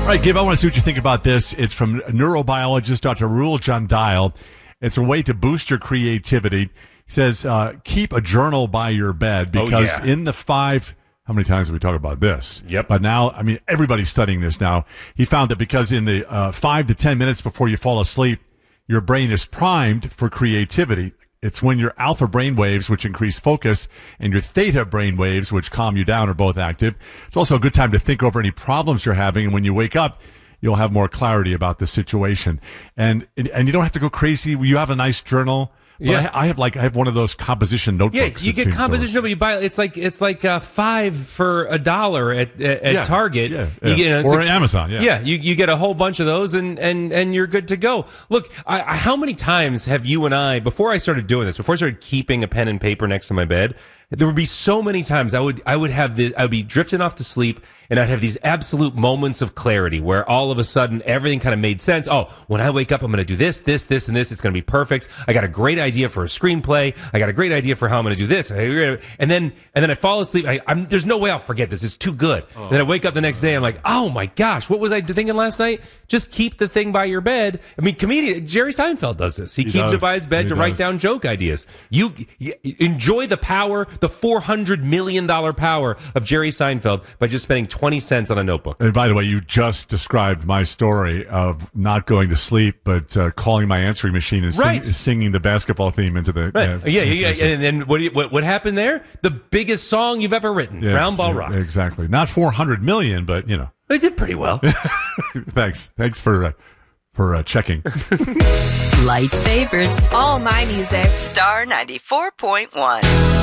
right, Gabe, I want to see what you think about this. It's from neurobiologist Dr. Rul Jandial. It's a way to boost your creativity. He says, keep a journal by your bed because in the how many times have we talked about this? Yep. But now, I mean, everybody's studying this now. He found that because in the 5 to 10 minutes before you fall asleep, your brain is primed for creativity. It's when your alpha brain waves, which increase focus, and your theta brain waves, which calm you down, are both active. It's also a good time to think over any problems you're having, and when you wake up, you'll have more clarity about the situation. And you don't have to go crazy. You have a nice journal. But I have one of those composition notebooks. Yeah, you get composition notebook. You buy it's like $5 for $1 at Target. Yeah. Or at Amazon. Yeah, you get a whole bunch of those and you're good to go. Look, how many times have you and I, before I started doing this, before I started keeping a pen and paper next to my bed, there would be so many times I would be drifting off to sleep, and I'd have these absolute moments of clarity where all of a sudden everything kind of made sense. Oh, when I wake up, I'm going to do this, and this. It's going to be perfect. I got a great idea for a screenplay. I got a great idea for how I'm going to do this. And then I fall asleep. There's no way I'll forget this. It's too good. And then I wake up the next day. I'm like, oh my gosh, what was I thinking last night? Just keep the thing by your bed. I mean, comedian Jerry Seinfeld does this. He keeps it by his bed to write down joke ideas. You enjoy the power, the $400 million power of Jerry Seinfeld by just spending 20 cents on a notebook. And by the way, you just described my story of not going to sleep, but calling my answering machine and singing the basketball theme into the... And then what happened there? The biggest song you've ever written, Round Ball Rock. Exactly. Not 400 million, but, you know. They did pretty well. Thanks for checking. Light favorites. All my music. Star 94.1.